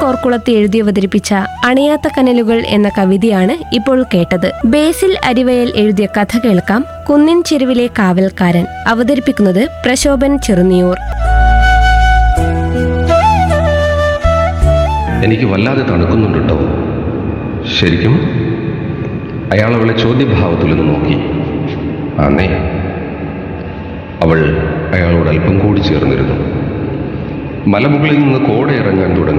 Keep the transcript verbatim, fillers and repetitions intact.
കോർക്കുളത്ത് എഴുതി അവതരിപ്പിച്ച അണയാത്ത കനലുകൾ എന്ന കവിതയാണ് ഇപ്പോൾ കേട്ടത്. ബേസിൽ അരിവയൽ എഴുതിയ കഥ കേൾക്കാം. കുന്നിൻ ചെരുവിലെ കാവൽക്കാരൻ. അവതരിപ്പിക്കുന്നത് പ്രശോഭൻ ചെറുനിയൂർ. എനിക്ക് വല്ലാതെ തണുക്കുന്നുണ്ട് കേട്ടോ. ശരിക്കും? അയാൾ അവളെ ചോദ്യഭാവത്തിലൊന്ന് നോക്കി. ആന്നേ. അവൾ അയാളോട് അല്പം കൂടി ചേർന്നിരുന്നു. മലമുകളിൽ നിന്ന് കോട ഇറങ്ങാൻ തുടങ്ങി.